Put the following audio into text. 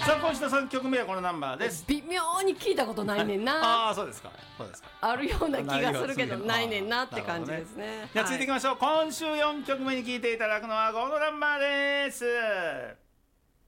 さあ今週の3曲目はこのナンバーです。 微妙に聞いたことないねんな。 ああそうですか、そうですか。 あるような気がするけどないねんなって感じですね。 じゃあ続いていきましょう、今週4曲目に聴いていただくのはこのナンバーです。